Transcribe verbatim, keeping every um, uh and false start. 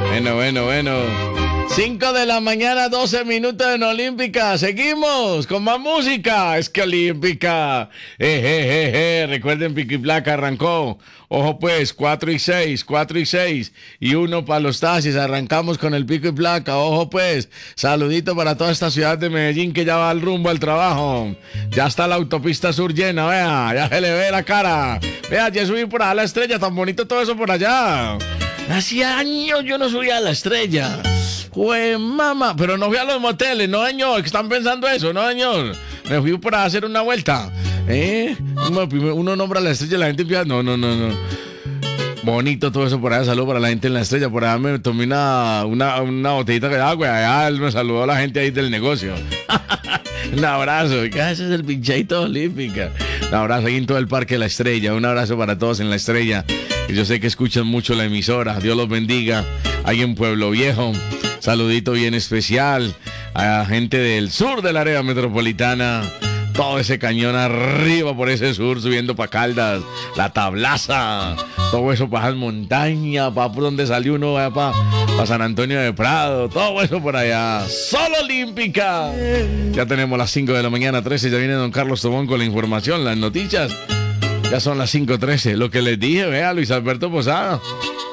Bueno, bueno, bueno. cinco de la mañana, doce minutos en Olímpica. Seguimos con más música. Es que Olímpica. Eh, eh, eh, eh. Recuerden, Pico y Placa arrancó. Ojo pues, cuatro y seis, cuatro y seis. Y uno para los taxis. Arrancamos con el Pico y Placa. Ojo pues. Saludito para toda esta ciudad de Medellín que ya va al rumbo al trabajo. Ya está la autopista sur llena, vea. Ya se le ve la cara. Vea, ya subí por allá a la Estrella. Tan bonito todo eso por allá. Hace años yo no subía a la Estrella. Jue mamá, pero no fui a los moteles, no señor, que están pensando eso, no señor. Me fui por a hacer una vuelta. ¿Eh? Uno, uno nombra la Estrella, la gente empieza. No, no, no, no. Bonito todo eso por allá, saludo para la gente en la Estrella. Por allá me tomé una, una, una botellita de agua. Allá me saludó la gente ahí del negocio. Un abrazo. Ese es el pincheito Olímpica. Un abrazo ahí en todo el Parque La Estrella. Un abrazo para todos en La Estrella. Yo sé que escuchan mucho la emisora. Dios los bendiga. Ahí en Pueblo Viejo. Saludito bien especial a la gente del sur del área metropolitana. Todo ese cañón arriba por ese sur, subiendo para Caldas, la Tablaza, todo eso para las montañas, para por donde salió uno, para pa San Antonio de Prado, todo eso por allá. ¡Solo Olímpica! Ya tenemos las cinco de la mañana, trece, ya viene don Carlos Tobón con la información, las noticias. Ya son las cinco trece, lo que les dije, vea, Luis Alberto Posada.